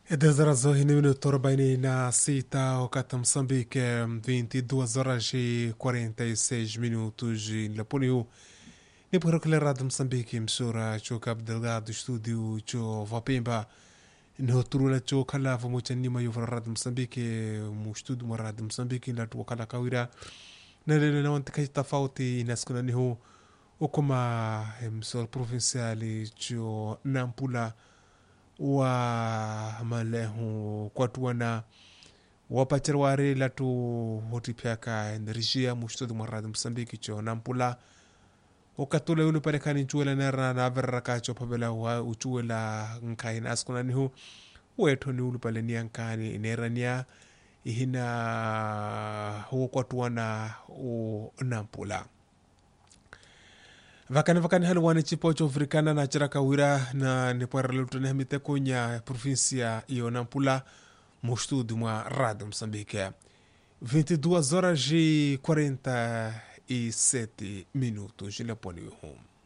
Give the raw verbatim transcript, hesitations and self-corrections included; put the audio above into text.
dez horas e minuto arobaini na sita wakati Moçambique, vinte e duas horas e quarenta e seis minutos em Laponiu. Ni por aquele rádio Moçambique, emissora cho Cabo Delgado, estúdio cho Vapemba. No turula cho kala vamos nima yo rádio Moçambique, mu estúdio mo rádio Moçambique la tu kala kawira. Na lele na wanti kaita tofauti inaskuna niho okoma emissora provincial cho Nampula wa malehu kwatuana wapacharware latu hotipyaka energia mustodi maradi Msambiki cho Nampula okatule unu parekani chuela nera na verraka cho pabela wa uchuela nkai naskuna nihu weto ni ulu pale niankani inerania ihina huo kwatuana o Nampula vakani vakani halu wani chipo cho afrikana na chiraka wira na nipwara lutune hamite kunya provincia iyo Nampula mustudu mwa Rádio Moçambique. vinte e duas horas e quarenta e sete minutos. Japônia.